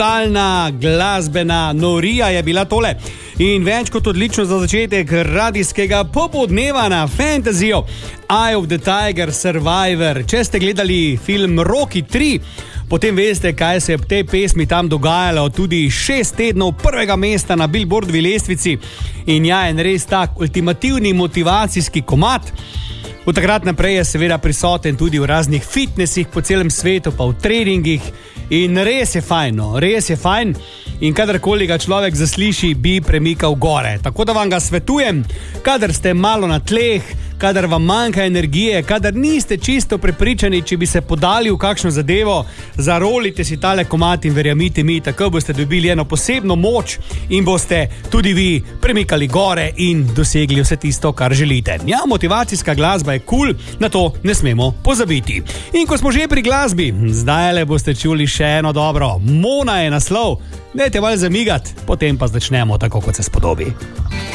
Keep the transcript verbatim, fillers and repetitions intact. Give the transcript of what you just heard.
totalna glasbena norija je bila tole. In več kot odlično za začetek radijskega popodneva na Fantasyju. Eye of the Tiger Survivor. Če ste gledali film Rocky tri, potem veste, kaj se je v tej pesmi tam dogajalo. Tudi šest tednov prvega mesta na Billboardovi lestvici. In ja, en res tak ultimativni motivacijski komad. Od takrat naprej je seveda prisoten tudi v raznih fitnessih po celem svetu, pa v treningih. In res je fajn, no, res je fajn. In kadarkoli ga človek zasliši, bi premikal gore. Tako da vam ga svetujem, kadar ste malo na tleh, kadar vam manjka energije, kadar niste čisto prepričani, če bi se podali v kakšno zadevo, zarolite si tale komad in verjamite mi, tako boste dobili eno posebno moč in boste tudi vi premikali gore in dosegli vse tisto, kar želite. Ja, motivacijska glasba je kul, na to ne smemo pozabiti. In ko smo že pri glasbi, zdajle boste čuli še eno dobro. Mona je naslov, dajte malo zamigati, potem pa začnemo tako, kot se spodobi.